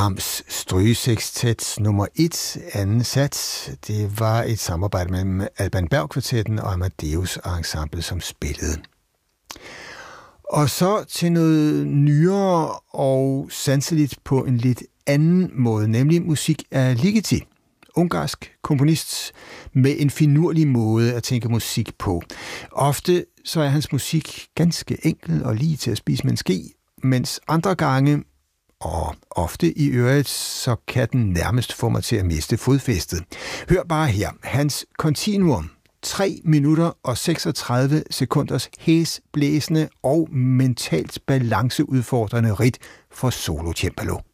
Brahms strygesekstet nummer 1, anden sats. Det var et samarbejde mellem Alban Berg-kvartetten og Amadeus Ensemble, som spillede. Og så til noget nyere og sanseligt på en lidt anden måde, nemlig musik af Ligeti. Ungarsk komponist med en finurlig måde at tænke musik på. Ofte så er hans musik ganske enkel og lige til at spise med en ske, mens andre gange, og ofte i øvrigt, så kan den nærmest få mig til at miste fodfæstet. Hør bare her, hans Continuum. 3 minutter og 36 sekunders hæsblæsende og mentalt balanceudfordrende ridt for solo cembalo.